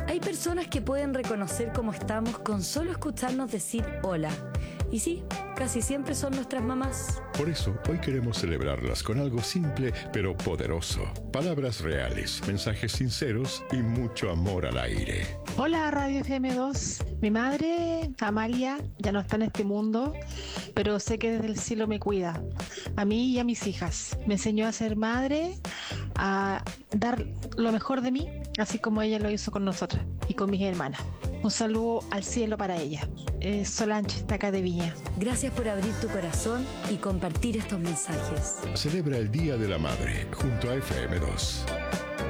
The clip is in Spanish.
Hay personas que pueden reconocer cómo estamos con solo escucharnos decir hola. Y sí, casi siempre son nuestras mamás. Por eso, hoy queremos celebrarlas con algo simple pero poderoso. Palabras reales, mensajes sinceros y mucho amor al aire. Hola Radio FM2, mi madre Amalia ya no está en este mundo, pero sé que desde el cielo me cuida, a mí y a mis hijas. Me enseñó a ser madre, a dar lo mejor de mí, así como ella lo hizo con nosotras y con mis hermanas. Un saludo al cielo para ella. Solange, está acá de Viña. Gracias por abrir tu corazón y compartir estos mensajes. Celebra el Día de la Madre junto a FM2.